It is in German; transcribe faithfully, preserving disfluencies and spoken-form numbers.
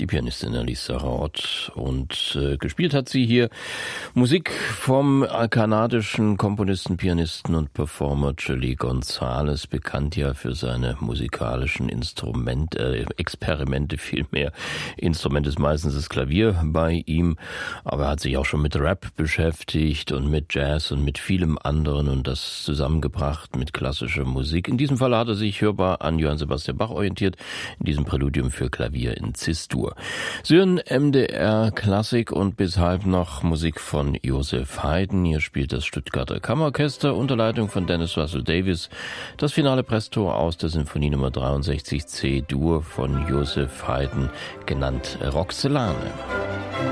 Pianistin Elisa Rott. Und äh, gespielt hat sie hier Musik vom kanadischen Komponisten, Pianisten und Performer Chilly Gonzales, bekannt ja für seine musikalischen Instrumente, äh, Experimente vielmehr. Instrument ist meistens das Klavier bei ihm, aber er hat sich auch schon mit Rap beschäftigt und mit Jazz und mit vielem anderen und das zusammengebracht mit klassischer Musik. In diesem Fall hat er sich hörbar an Johann Sebastian Bach orientiert, in diesem Präludium für Klavier in Cis-Dur. Sie hören M D R Klassik und bis halb noch Musik von Joseph Haydn. Hier spielt das Stuttgarter Kammerorchester unter Leitung von Dennis Russell Davies das finale Presto aus der Sinfonie Nummer dreiundsechzig C-Dur von Joseph Haydn, genannt Roxelane.